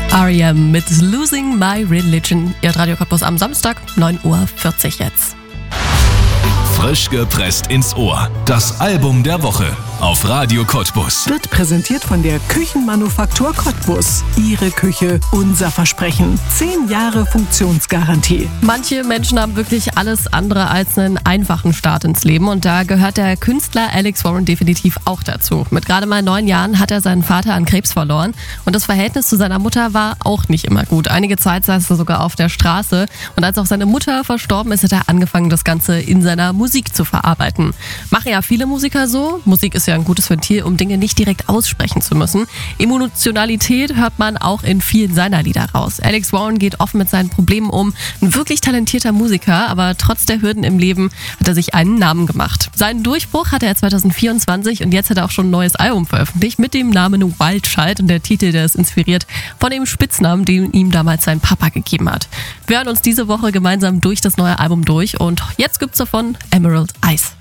R.E.M. mit Losing My Religion. Ihr Radio Cottbus am Samstag, 9:40 Uhr jetzt. Frisch gepresst ins Ohr. Das Album der Woche auf Radio Cottbus. Wird präsentiert von der Küchenmanufaktur Cottbus. Ihre Küche, unser Versprechen. 10 Jahre Funktionsgarantie. Manche Menschen haben wirklich alles andere als einen einfachen Start ins Leben und da gehört der Künstler Alex Warren definitiv auch dazu. Mit gerade mal 9 Jahren hat er seinen Vater an Krebs verloren und das Verhältnis zu seiner Mutter war auch nicht immer gut. Einige Zeit saß er sogar auf der Straße und als auch seine Mutter verstorben ist, hat er angefangen, das Ganze in seiner Musik zu verarbeiten. Machen ja viele Musiker so. Musik ist ja ein gutes Ventil, um Dinge nicht direkt aussprechen zu müssen. Emotionalität hört man auch in vielen seiner Lieder raus. Alex Warren geht offen mit seinen Problemen um. Ein wirklich talentierter Musiker, aber trotz der Hürden im Leben hat er sich einen Namen gemacht. Seinen Durchbruch hatte er 2024 und jetzt hat er auch schon ein neues Album veröffentlicht mit dem Namen Wild Child und der Titel, der ist inspiriert von dem Spitznamen, den ihm damals sein Papa gegeben hat. Wir hören uns diese Woche gemeinsam durch das neue Album durch und jetzt gibt's davon Emerald Eyes.